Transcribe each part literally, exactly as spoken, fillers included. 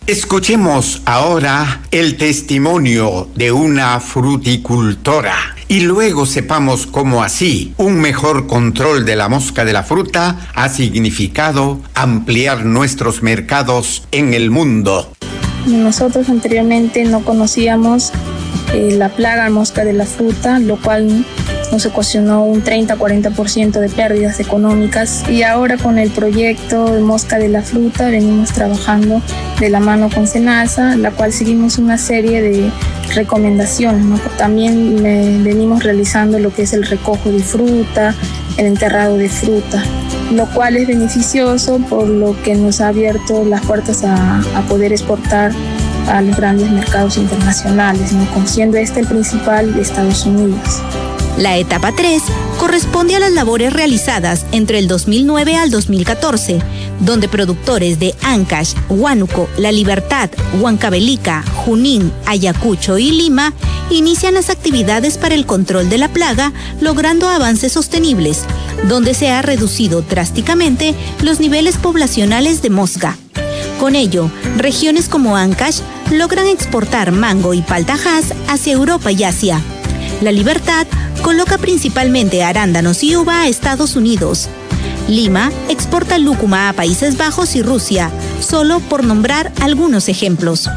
Escuchemos ahora el testimonio de una fruticultora y luego sepamos cómo así un mejor control de la mosca de la fruta ha significado ampliar nuestros mercados en el mundo. Nosotros anteriormente no conocíamos eh, la plaga mosca de la fruta, lo cual nos ocasionó un treinta a cuarenta por ciento de pérdidas económicas, y ahora con el proyecto de mosca de la fruta venimos trabajando de la mano con SENASA, la cual seguimos una serie de recomendaciones, ¿no? También eh, venimos realizando lo que es el recojo de fruta, el enterrado de fruta, lo cual es beneficioso por lo que nos ha abierto las puertas a, a poder exportar a los grandes mercados internacionales, ¿no? Siendo este el principal de Estados Unidos. La etapa tres corresponde a las labores realizadas entre el dos mil nueve al dos mil catorce, donde productores de Ancash, Huánuco, La Libertad, Huancavelica, Junín, Ayacucho y Lima inician las actividades para el control de la plaga, logrando avances sostenibles, donde se ha reducido drásticamente los niveles poblacionales de mosca. Con ello, regiones como Ancash logran exportar mango y paltajas hacia Europa y Asia. La Libertad coloca principalmente arándanos y uva a Estados Unidos. Lima exporta lúcuma a Países Bajos y Rusia, solo por nombrar algunos ejemplos.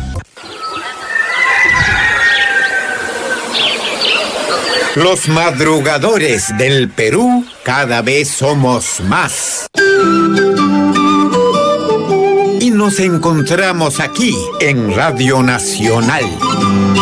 Los madrugadores del Perú cada vez somos más. Y nos encontramos aquí en Radio Nacional.